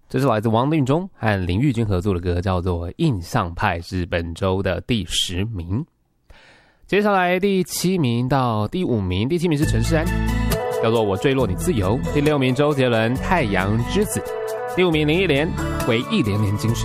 这是来自王定中和林玉君合作的歌，叫做《印象派》，是本周的第10名。接下来第7名到第5名，第7名是陈势安，叫做《我坠落你自由》。第6名周杰伦《太阳之子》。第5名林忆莲《回忆连连精选》。